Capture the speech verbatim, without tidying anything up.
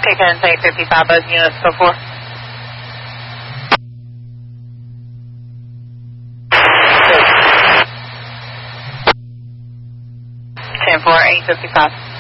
Taken eight fifty-five, buzz units before. ten four, eight fifty-five.